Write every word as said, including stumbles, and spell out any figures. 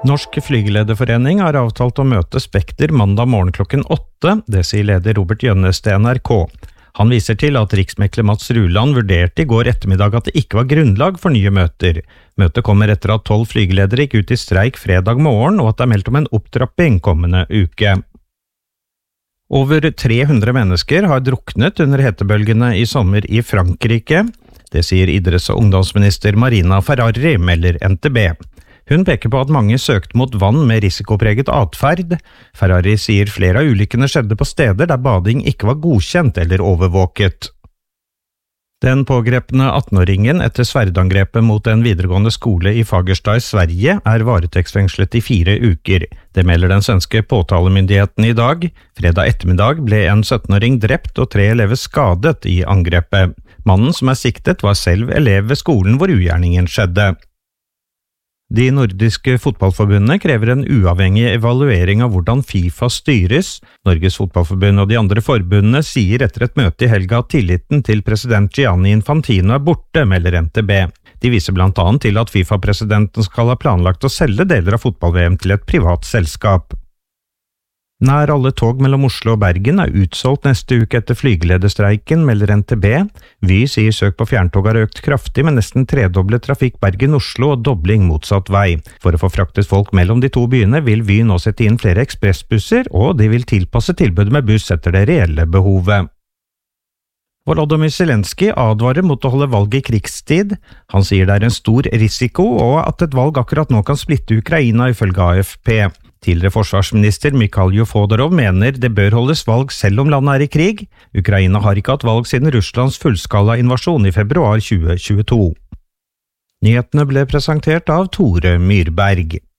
Norsk Flygelederforening har avtalt å møte Spekter mandag morgen klokken åtte, det sier leder Robert Gjønnes til N R K. Han viser til at riksmekler Mats Ruland vurderte i går ettermiddag at det ikke var grunnlag for nye møter. Møtet kommer etter at tolv flygeledere gikk ut i streik fredag morgen, og at det er meldt om en opptrapping kommende uke. Over tre hundre mennesker har druknet under hetebølgene i sommer i Frankrike. Det sier idretts- og ungdomsminister Marina Ferrari, melder N T B. Hun peker på at mange søkte mot vann med risikopreget atferd. Ferrari sier flere av ulykkene skjedde på steder der bading ikke var godkjent eller overvåket. Den pågrepne attenåringen etter sverdangrepet mot en videregående skole i Fagerstad i Sverige er varetektsfengslet i fire uker. Det melder den svenske påtalemyndigheten i dag. Fredag ettermiddag ble en syttenåring drept og tre elever skadet i angrepet. Mannen som er siktet var selv elev ved skolen hvor ugjerningen skjedde. De nordiske fotballforbundene krever en uavhengig evaluering av hvordan FIFA styres. Norges fotballforbund og de andre forbundene sier etter et møte i helga at tilliten til president Gianni Infantino er borte, melder N T B. De viser blant annet til at FIFA-presidenten skal ha planlagt å selge deler av fotball-V M til et privat selskap. Nær alle tog mellom Oslo og Bergen er utsolgt neste uke etter flygelederstreiken, melder N T B. Vy sier søk på fjerntog har økt kraftig med nesten tredoblet trafikk Bergen-Oslo og dobling motsatt vei. For å få fraktet folk mellom de to byene vil Vy nå sette inn flere ekspressbusser, og de vil tilpasse tilbudet med buss etter det reelle behovet. Volodymyr Zelenskyj advarer mot å holde valg i krigstid. Han sier det er en stor risiko, og at et valg akkurat nå kan splitte Ukraina, ifølge A F P. Tidligere forsvarsminister Mikhail Fodorov mener det bør holdes valg selv om landet er i krig. Ukraina har ikke hatt valg siden Russlands fullskala invasjon i februar tjue tjueto. Nyhetene ble presentert av Tore Myrberg.